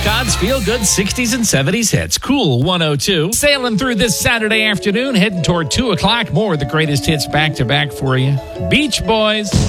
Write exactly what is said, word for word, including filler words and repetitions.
God's Feel Good sixties and seventies hits. Cool one oh two. Sailing through this Saturday afternoon, heading toward two o'clock. More of the greatest hits back to back for you. Beach Boys.